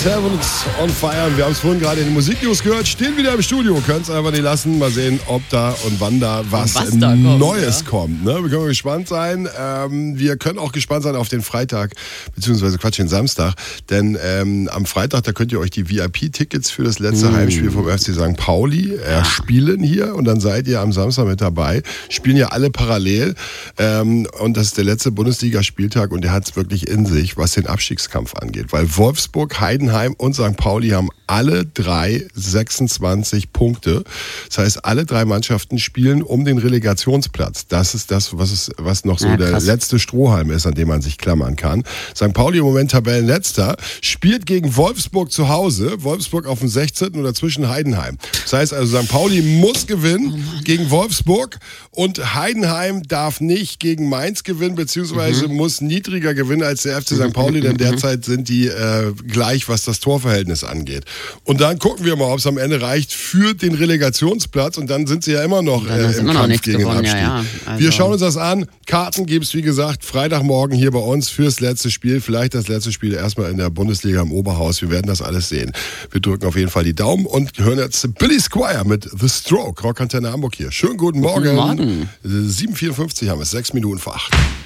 Sevens on Fire. Und wir haben es vorhin gerade in den Musiknews gehört. Stehen wieder im Studio. Könnt es einfach nicht lassen. Mal sehen, ob da und wann da was da Neues kommt. Ne? Wir können gespannt sein. Wir können auch gespannt sein auf den Freitag, beziehungsweise den Samstag. Denn am Freitag, da könnt ihr euch die VIP-Tickets für das letzte Heimspiel vom FC St. Pauli erspielen hier. Und dann seid ihr am Samstag mit dabei. Spielen ja alle parallel. Und das ist der letzte Bundesligaspieltag und der hat es wirklich in sich, was den Abstiegskampf angeht. Weil Wolfsburg, Heidenheim und St. Pauli haben alle drei 26 Punkte. Das heißt, alle drei Mannschaften spielen um den Relegationsplatz. Das ist das, was noch so der letzte Strohhalm ist, an dem man sich klammern kann. St. Pauli im Moment Tabellenletzter, spielt gegen Wolfsburg zu Hause. Wolfsburg auf dem 16. oder zwischen Heidenheim. Das heißt also, St. Pauli muss gewinnen gegen Wolfsburg und Heidenheim darf nicht gegen Mainz gewinnen, beziehungsweise muss niedriger gewinnen als der FC St. Pauli, denn derzeit sind die gleich, was das Torverhältnis angeht. Und dann gucken wir mal, ob es am Ende reicht für den Relegationsplatz und dann sind sie ja immer noch im Kampf gegen den Abstieg. Ja. Also wir schauen uns das an. Karten gibt es, wie gesagt, Freitagmorgen hier bei uns fürs letzte Spiel. Vielleicht das letzte Spiel erstmal in der Bundesliga im Oberhaus. Wir werden das alles sehen. Wir drücken auf jeden Fall die Daumen und hören jetzt Billy Squier mit The Stroke. Rockantenne Hamburg hier. Schönen guten Morgen. 7:54 haben wir es, 6 Minuten vor 8.